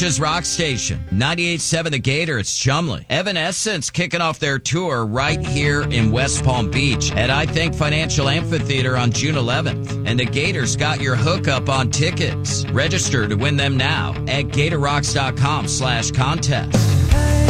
Rock Station, 98.7 The Gator. It's Chumley. Evanescence kicking off their tour right here in West Palm Beach at I Think Financial Amphitheater on June 11th. And the Gator's got your hookup on tickets. Register to win them now at GatorRocks.com/contest.